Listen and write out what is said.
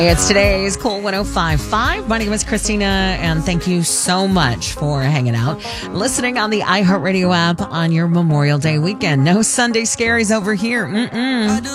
It's today's Cool 105.5. My name is Christina, and thank you so much for hanging out, listening on the iHeartRadio app on your Memorial Day weekend. No Sunday scaries over here.